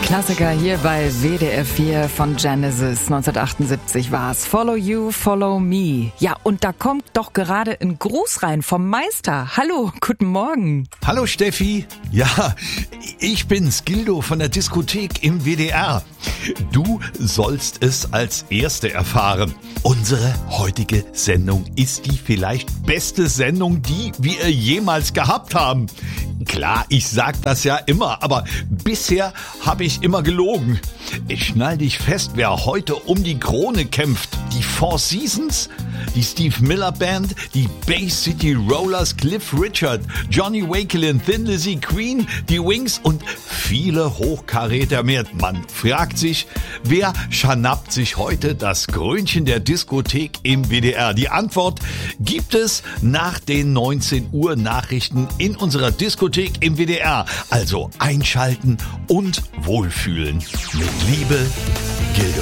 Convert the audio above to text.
Klassiker hier bei WDR 4 von Genesis. 1978 war's. Follow You, Follow Me. Ja, und da kommt doch gerade ein Gruß rein vom Meister. Hallo, guten Morgen. Hallo Steffi. Ja, ich bin's, Gildo von der Diskothek im WDR. Du sollst es als Erste erfahren. Unsere heutige Sendung ist die vielleicht beste Sendung, die wir jemals gehabt haben. Klar, ich sag das ja immer, aber bisher habe ich immer gelogen. Ich schnall dich fest, wer heute um die Krone kämpft. Die Four Seasons, die Steve Miller Band, die Bay City Rollers, Cliff Richard, Johnny Wakelin, Thin Lizzy, Queen, die Wings und viele Hochkaräter mehr. Man fragt sich, wer schnappt sich heute das Krönchen der Diskothek im WDR? Die Antwort gibt es nach den 19 Uhr Nachrichten in unserer Diskothek im WDR. Also einschalten und wohlfühlen. Mit Liebe, Gildo.